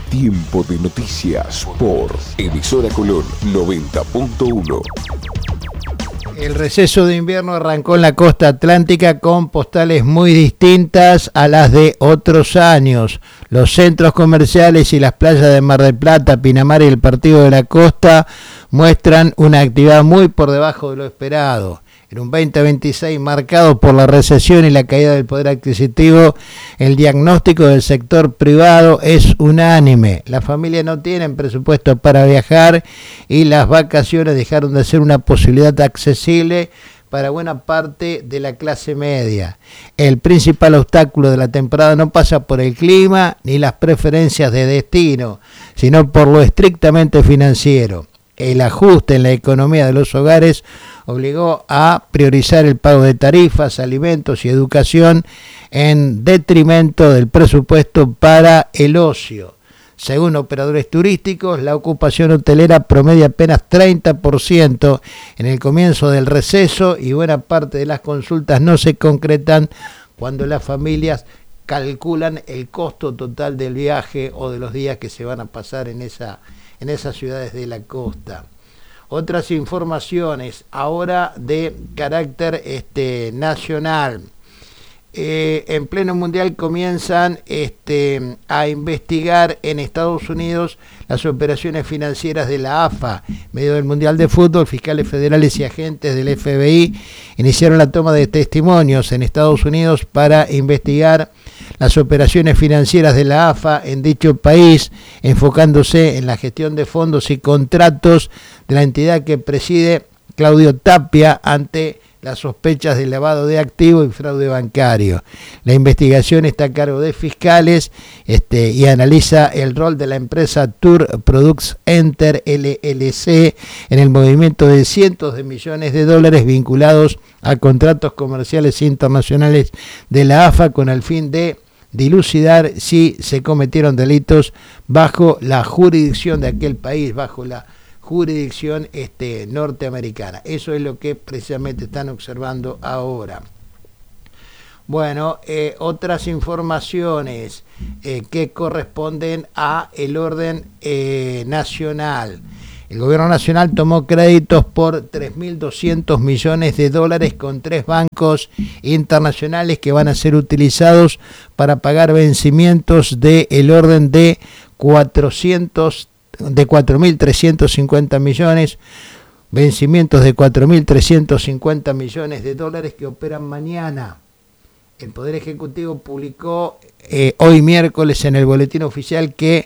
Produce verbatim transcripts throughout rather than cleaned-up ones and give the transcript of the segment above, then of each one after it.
Tiempo de noticias por Emisora Colón noventa punto uno. El receso de invierno arrancó en la costa atlántica con postales muy distintas a las de otros años. Los centros comerciales y las playas de Mar del Plata, Pinamar y el Partido de la Costa muestran una actividad muy por debajo de lo esperado. En un veinte veintiséis marcado por la recesión y la caída del poder adquisitivo, el diagnóstico del sector privado es unánime. Las familias no tienen presupuesto para viajar y las vacaciones dejaron de ser una posibilidad accesible para buena parte de la clase media. El principal obstáculo de la temporada no pasa por el clima ni las preferencias de destino, sino por lo estrictamente financiero. El ajuste en la economía de los hogares obligó a priorizar el pago de tarifas, alimentos y educación en detrimento del presupuesto para el ocio. Según operadores turísticos, la ocupación hotelera promedia apenas treinta por ciento en el comienzo del receso y buena parte de las consultas no se concretan cuando las familias calculan el costo total del viaje o de los días que se van a pasar en esa en esas ciudades de la costa. Otras informaciones ahora de carácter este, nacional. Eh, en pleno mundial comienzan este, a investigar en Estados Unidos las operaciones financieras de la A F A. En medio del Mundial de Fútbol, fiscales federales y agentes del F B I iniciaron la toma de testimonios en Estados Unidos para investigar las operaciones financieras de la A F A en dicho país, enfocándose en la gestión de fondos y contratos de la entidad que preside Claudio Tapia ante las sospechas de lavado de activos y fraude bancario. La investigación está a cargo de fiscales este, y analiza el rol de la empresa Tour Products Enter L L C en el movimiento de cientos de millones de dólares vinculados a contratos comerciales internacionales de la A F A con el fin de dilucidar si se cometieron delitos bajo la jurisdicción de aquel país, bajo la jurisdicción este, norteamericana. Eso es lo que precisamente están observando ahora. Bueno, eh, otras informaciones eh, que corresponden a el orden eh, nacional. El gobierno nacional tomó créditos por tres mil doscientos millones de dólares con tres bancos internacionales que van a ser utilizados para pagar vencimientos del orden de cuatrocientos de cuatro mil trescientos cincuenta millones, vencimientos de cuatro mil trescientos cincuenta millones de dólares que operan mañana. El Poder Ejecutivo publicó eh, hoy miércoles en el boletín oficial que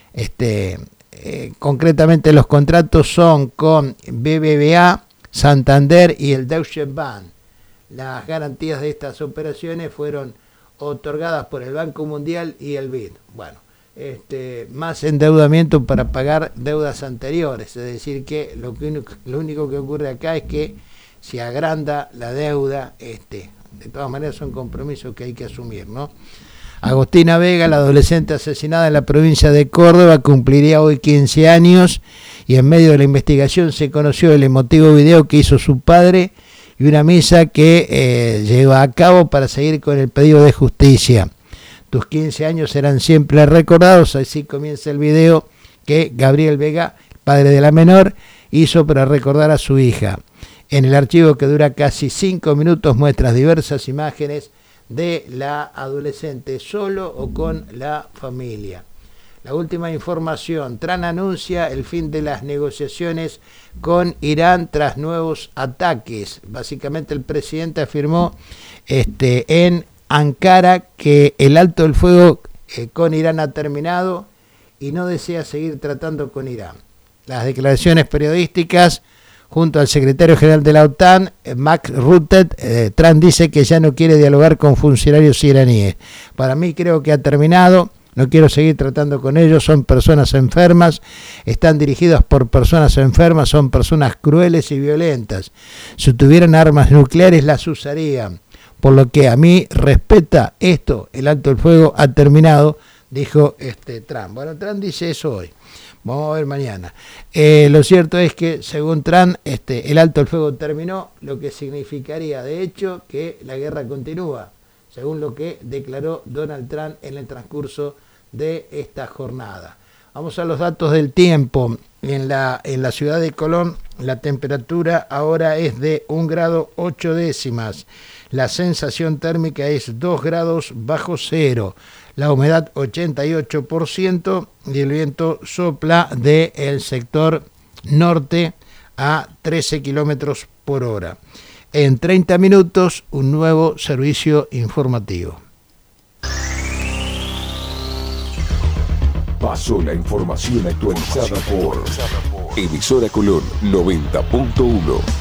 este, eh, concretamente los contratos son con B B V A, Santander y el Deutsche Bank. Las garantías de estas operaciones fueron otorgadas por el Banco Mundial y el B I D. Bueno, Este, más endeudamiento para pagar deudas anteriores, es decir que lo, que lo único que ocurre acá es que se agranda la deuda, este, de todas maneras son compromisos que hay que asumir, ¿no? Agostina Vega, la adolescente asesinada en la provincia de Córdoba, cumpliría hoy quince años y en medio de la investigación se conoció el emotivo video que hizo su padre y una misa que eh, lleva a cabo para seguir con el pedido de justicia. Tus quince años serán siempre recordados, así comienza el video que Gabriel Vega, padre de la menor, hizo para recordar a su hija. En el archivo, que dura casi cinco minutos, muestras diversas imágenes de la adolescente solo o con la familia. La última información, Trump anuncia el fin de las negociaciones con Irán tras nuevos ataques. Básicamente el presidente afirmó este, en Ankara que el alto el fuego eh, con Irán ha terminado y no desea seguir tratando con Irán. Las declaraciones periodísticas junto al secretario general de la OTAN, eh, Mark Rutte, eh, Trump dice que ya no quiere dialogar con funcionarios iraníes. Para mí creo que ha terminado, no quiero seguir tratando con ellos, son personas enfermas, están dirigidos por personas enfermas, son personas crueles y violentas. Si tuvieran armas nucleares las usarían. Por lo que a mí respeta esto, el alto el fuego ha terminado, dijo este Trump. Bueno, Trump dice eso hoy, vamos a ver mañana. Eh, lo cierto es que, según Trump, este, el alto el fuego terminó, lo que significaría, de hecho, que la guerra continúa, según lo que declaró Donald Trump en el transcurso de esta jornada. Vamos a los datos del tiempo. En la, en la ciudad de Colón, la temperatura ahora es de un grado ocho décimas. La sensación térmica es dos grados bajo cero. La humedad ochenta y ocho por ciento y el viento sopla del sector norte a trece kilómetros por hora. En treinta minutos, un nuevo servicio informativo. Pasó la información actualizada por Emisora Colón noventa punto uno.